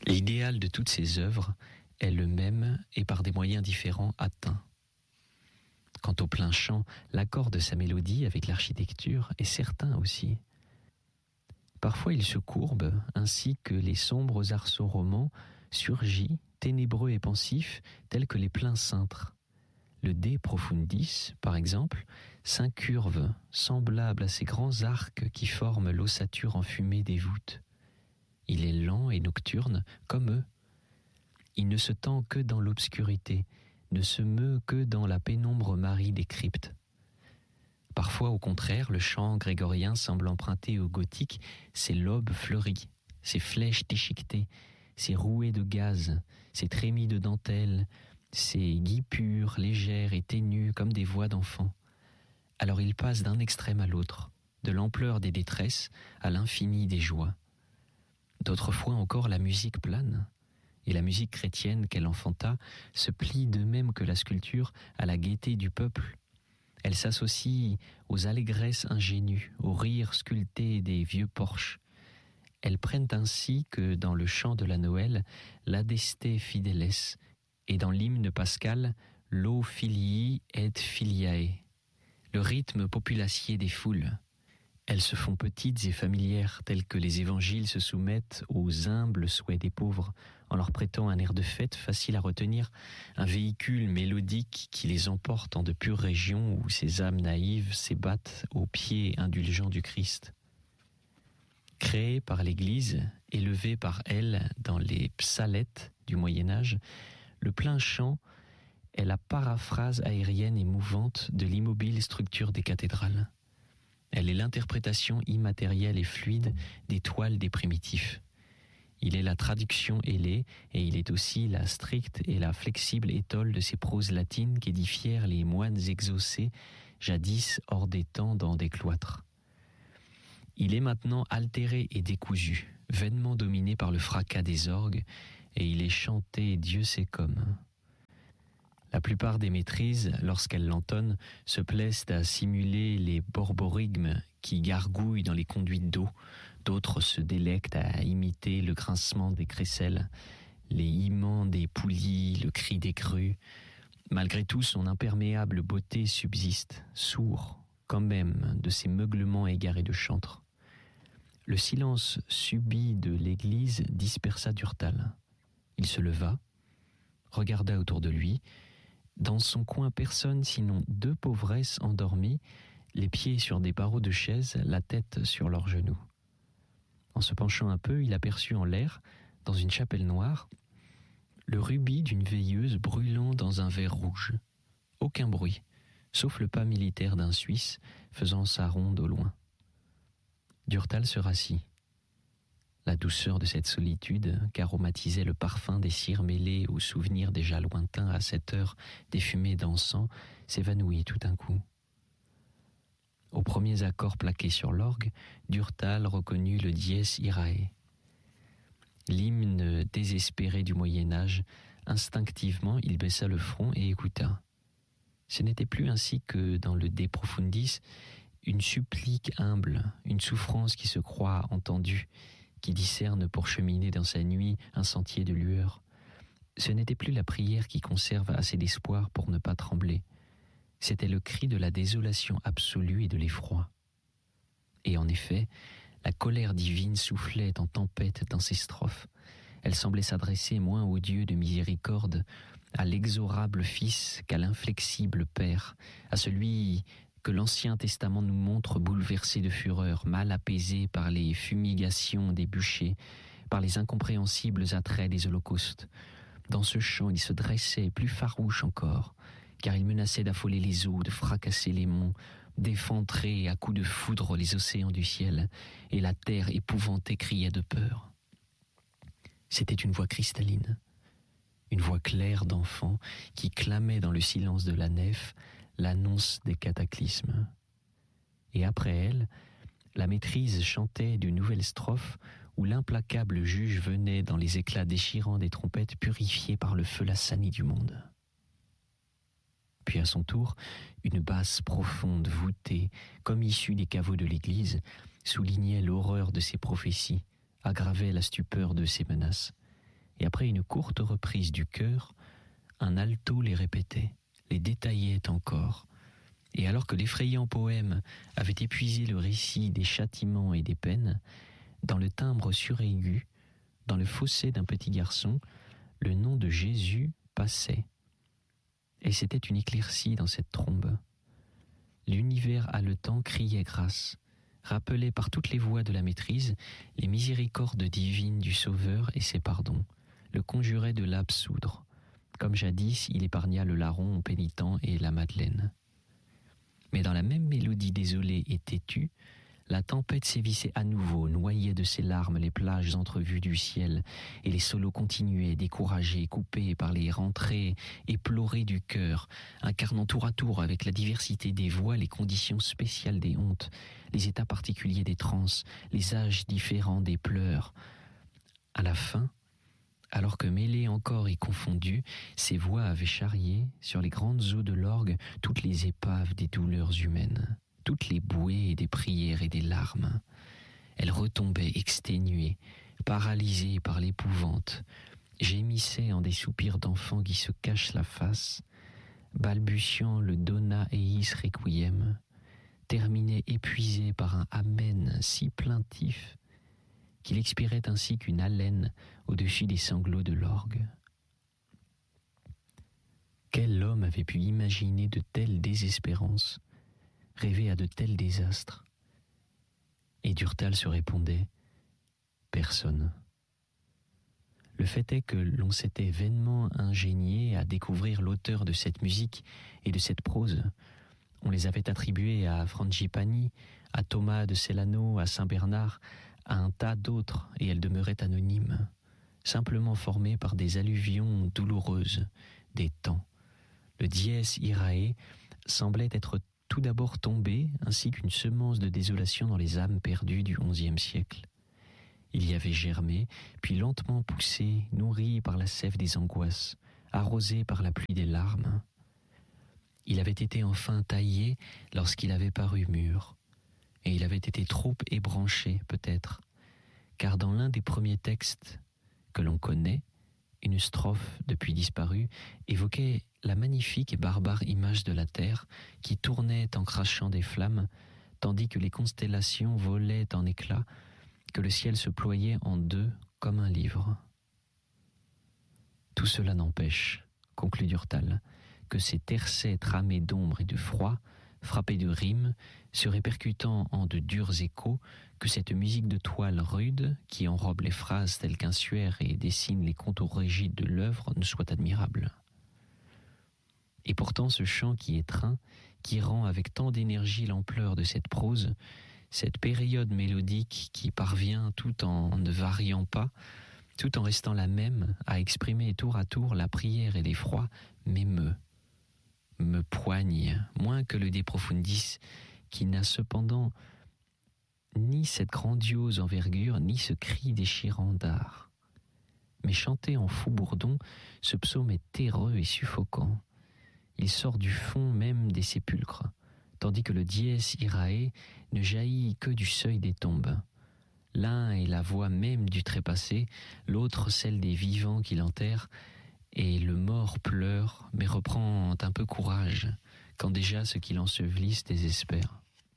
L'idéal de toutes ces œuvres est le même et par des moyens différents atteint. Quant au plein chant, l'accord de sa mélodie avec l'architecture est certain aussi. Parfois il se courbe, ainsi que les sombres arceaux romans, surgit, ténébreux et pensifs, tels que les pleins cintres. Le De Profundis, par exemple, s'incurve, semblable à ces grands arcs qui forment l'ossature enfumée des voûtes. Il est lent et nocturne, comme eux. Il ne se tend que dans l'obscurité, ne se meut que dans la pénombre marée des cryptes. Parfois, au contraire, le chant grégorien semble emprunter au gothique ses lobes fleuris, ses flèches déchiquetées, ses rouées de gaz, ses trémies de dentelle, ses guipures légères et ténues comme des voix d'enfants. Alors il passe d'un extrême à l'autre, de l'ampleur des détresses à l'infini des joies. D'autres fois encore, la musique plane, et la musique chrétienne qu'elle enfanta se plie de même que la sculpture à la gaieté du peuple. Elle s'associe aux allégresses ingénues, aux rires sculptés des vieux porches. Elles prennent ainsi que dans le chant de la Noël, l'Adeste Fideles, et dans l'hymne pascal, l'O Filii et Filiae, le rythme populacier des foules. Elles se font petites et familières, telles que les évangiles se soumettent aux humbles souhaits des pauvres, en leur prêtant un air de fête facile à retenir, un véhicule mélodique qui les emporte en de pures régions où ces âmes naïves s'ébattent aux pieds indulgents du Christ. Créé par l'Église, élevé par elle dans les psalettes du Moyen-Âge, le plein chant est la paraphrase aérienne et mouvante de l'immobile structure des cathédrales. Elle est l'interprétation immatérielle et fluide des toiles des primitifs. Il est la traduction ailée et il est aussi la stricte et la flexible étole de ces proses latines qu'édifièrent les moines exaucés jadis hors des temps dans des cloîtres. Il est maintenant altéré et décousu, vainement dominé par le fracas des orgues, et il est chanté Dieu sait comme. La plupart des maîtrises, lorsqu'elles l'entonnent, se plaisent à simuler les borborigmes qui gargouillent dans les conduites d'eau. D'autres se délectent à imiter le grincement des crécelles, les hiements des poulies, le cri des crues. Malgré tout, son imperméable beauté subsiste, sourd quand même de ces meuglements égarés de chantre. Le silence subit de l'église dispersa Durtal. Il se leva, regarda autour de lui. Dans son coin, personne sinon deux pauvresses endormies, les pieds sur des barreaux de chaise, la tête sur leurs genoux. En se penchant un peu, il aperçut en l'air, dans une chapelle noire, le rubis d'une veilleuse brûlant dans un verre rouge. Aucun bruit, sauf le pas militaire d'un Suisse faisant sa ronde au loin. Durtal se rassit. La douceur de cette solitude qu'aromatisait le parfum des cires mêlées aux souvenirs déjà lointains à cette heure des fumées d'encens s'évanouit tout d'un coup. Aux premiers accords plaqués sur l'orgue, Durtal reconnut le dies irae. L'hymne désespéré du Moyen-Âge, instinctivement il baissa le front et écouta. Ce n'était plus ainsi que dans le De Profundis, une supplique humble, une souffrance qui se croit entendue, qui discerne pour cheminer dans sa nuit un sentier de lueur. Ce n'était plus la prière qui conserve assez d'espoir pour ne pas trembler. C'était le cri de la désolation absolue et de l'effroi. Et en effet, la colère divine soufflait en tempête dans ces strophes. Elle semblait s'adresser moins au Dieu de miséricorde, à l'exorable Fils qu'à l'inflexible Père, à celui que l'Ancien Testament nous montre bouleversé de fureur, mal apaisé par les fumigations des bûchers, par les incompréhensibles attraits des holocaustes. Dans ce chant, il se dressait plus farouche encore, car il menaçait d'affoler les eaux, de fracasser les monts, d'effondrer à coups de foudre les océans du ciel, et la terre épouvantée criait de peur. C'était une voix cristalline, une voix claire d'enfant qui clamait dans le silence de la nef l'annonce des cataclysmes. Et après elle, la maîtrise chantait d'une nouvelle strophe où l'implacable juge venait dans les éclats déchirants des trompettes purifiées par le feu la sanie du monde. Puis à son tour, une basse profonde, voûtée, comme issue des caveaux de l'église, soulignait l'horreur de ses prophéties, aggravait la stupeur de ses menaces. et après une courte reprise du chœur, un alto les répétait, les détaillait encore. Et alors que l'effrayant poème avait épuisé le récit des châtiments et des peines, dans le timbre suraigu, dans le fausset d'un petit garçon, le nom de Jésus passait. Et c'était une éclaircie dans cette trombe. L'univers haletant criait grâce, rappelait par toutes les voix de la maîtrise les miséricordes divines du Sauveur et ses pardons, le conjurait de l'absoudre, comme jadis il épargna le larron au pénitent et la Madeleine. Mais dans la même mélodie désolée et têtue, la tempête sévissait à nouveau, noyait de ses larmes les plages entrevues du ciel, et les solos continuaient, découragés, coupés par les rentrées éplorées du cœur, incarnant tour à tour avec la diversité des voix les conditions spéciales des hontes, les états particuliers des transes, les âges différents des pleurs. À la fin, alors que mêlées encore et confondues, ces voix avaient charrié, sur les grandes eaux de l'orgue, toutes les épaves des douleurs humaines, toutes les bouées des prières et des larmes. Elles retombaient exténuées, paralysées par l'épouvante, gémissaient en des soupirs d'enfants qui se cachent la face, balbutiant le Dona Eis Requiem, terminaient épuisées par un Amen si plaintif qu'il expirait ainsi qu'une haleine au-dessus des sanglots de l'orgue. Quel homme avait pu imaginer de telles désespérances, rêver à de tels désastres? Et Durtal se répondait « Personne ». Le fait est que l'on s'était vainement ingénié à découvrir l'auteur de cette musique et de cette prose. On les avait attribués à Frangipani, à Thomas de Celano, à Saint-Bernard, à un tas d'autres, et elles demeuraient anonymes, simplement formées par des alluvions douloureuses, des temps. Le dies irae semblait être tout d'abord tombé, ainsi qu'une semence de désolation dans les âmes perdues du XIe siècle. Il y avait germé, puis lentement poussé, nourri par la sève des angoisses, arrosé par la pluie des larmes. Il avait été enfin taillé lorsqu'il avait paru mûr, et il avait été trop ébranché peut-être, car dans l'un des premiers textes que l'on connaît, une strophe depuis disparue évoquait la magnifique et barbare image de la terre qui tournait en crachant des flammes, tandis que les constellations volaient en éclats, que le ciel se ployait en deux comme un livre. Tout cela n'empêche, conclut Durtal, que ces tercets tramés d'ombre et de froid, frappés de rimes, se répercutant en de durs échos, que cette musique de toile rude, qui enrobe les phrases telles qu'un suaire et dessine les contours rigides de l'œuvre, ne soit admirable. Et pourtant ce chant qui étreint, qui rend avec tant d'énergie l'ampleur de cette prose, cette période mélodique qui parvient tout en ne variant pas, tout en restant la même, à exprimer tour à tour la prière et l'effroi, m'émeut, me poigne, moins que le De Profundis, qui n'a cependant ni cette grandiose envergure, ni ce cri déchirant d'art. Mais chanté en fou bourdon, ce psaume est terreux et suffocant. Il sort du fond même des sépulcres, tandis que le dies irae ne jaillit que du seuil des tombes. L'un est la voix même du trépassé, l'autre celle des vivants qui l'enterrent, et le mort pleure, mais reprend un peu courage, quand déjà ceux qui l'ensevelissent désespèrent.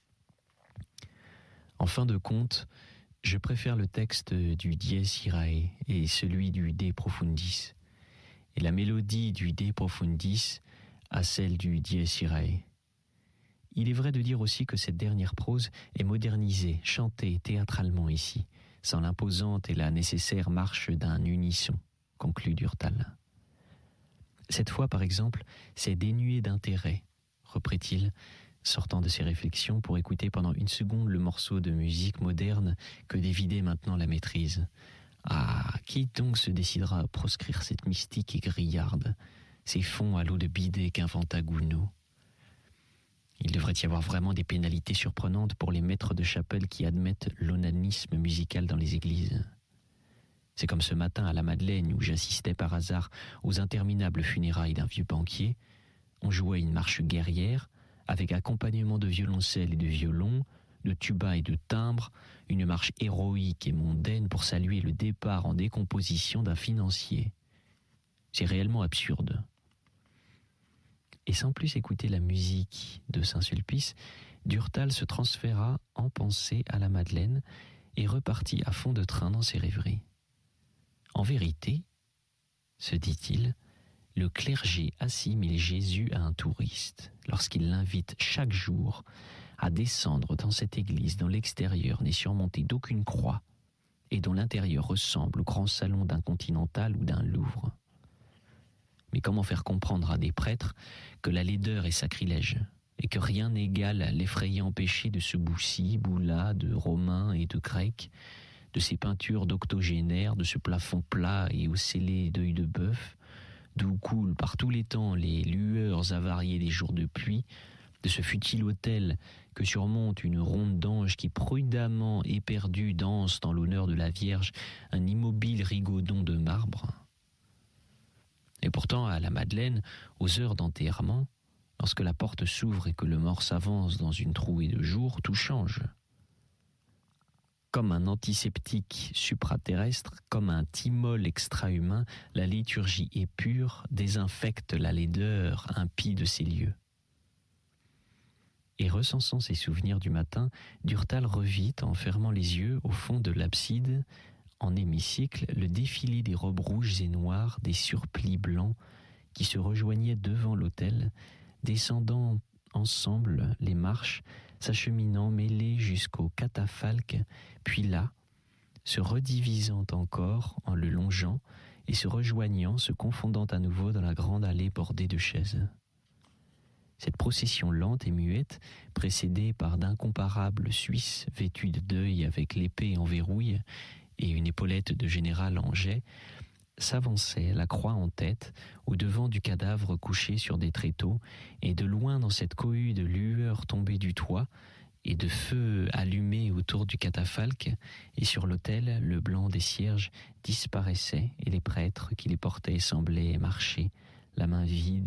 En fin de compte, je préfère le texte du dies irae et celui du De Profundis, et la mélodie du De Profundis à celle du dies irae. Il est vrai de dire aussi que cette dernière prose est modernisée, chantée théâtralement ici, sans l'imposante et la nécessaire marche d'un unisson, conclut Durtal. Cette fois, par exemple, c'est dénué d'intérêt, reprit-il, sortant de ses réflexions pour écouter pendant une seconde le morceau de musique moderne que dévidait maintenant la maîtrise. Ah, qui donc se décidera à proscrire cette mystique et grillarde, ces fonds à l'eau de bidet qu'inventa Gounod? Il devrait y avoir vraiment des pénalités surprenantes pour les maîtres de chapelle qui admettent l'onanisme musical dans les églises. C'est comme ce matin à la Madeleine où j'assistais par hasard aux interminables funérailles d'un vieux banquier. On jouait une marche guerrière avec accompagnement de violoncelle et de violon, de tubas et de timbres, une marche héroïque et mondaine pour saluer le départ en décomposition d'un financier. C'est réellement absurde. Et sans plus écouter la musique de Saint-Sulpice, Durtal se transféra en pensée à la Madeleine et repartit à fond de train dans ses rêveries. En vérité, se dit-il, le clergé assimile Jésus à un touriste lorsqu'il l'invite chaque jour à descendre dans cette église dont l'extérieur n'est surmonté d'aucune croix et dont l'intérieur ressemble au grand salon d'un Continental ou d'un Louvre. Mais comment faire comprendre à des prêtres que la laideur est sacrilège et que rien n'égale l'effrayant péché de ce bout-ci, bout-là, de Romains et de Grecs, de ces peintures d'octogénaires, de ce plafond plat et ocellé d'œil de bœuf, d'où coulent par tous les temps les lueurs avariées des jours de pluie, de ce futile autel que surmonte une ronde d'anges qui prudemment éperdus dansent dans l'honneur de la Vierge un immobile rigodon de marbre. Et pourtant, à la Madeleine, aux heures d'enterrement, lorsque la porte s'ouvre et que le mort s'avance dans une trouée de jour, tout change. Comme un antiseptique supraterrestre, comme un thymol extra-humain, la liturgie épure désinfecte la laideur impie de ces lieux. Et recensant ses souvenirs du matin, Durtal revit, en fermant les yeux, au fond de l'abside, en hémicycle, le défilé des robes rouges et noires, des surplis blancs, qui se rejoignaient devant l'autel, descendant ensemble les marches, s'acheminant mêlés jusqu'au catafalque, puis là, se redivisant encore en le longeant et se rejoignant, se confondant à nouveau dans la grande allée bordée de chaises. Cette procession lente et muette, précédée par d'incomparables Suisses vêtus de deuil avec l'épée en verrouille et une épaulette de général en jet, s'avançait, la croix en tête, au-devant du cadavre couché sur des tréteaux, et de loin dans cette cohue de lueurs tombées du toit, et de feux allumés autour du catafalque, et sur l'autel, le blanc des cierges disparaissait, et les prêtres qui les portaient semblaient marcher, la main vide,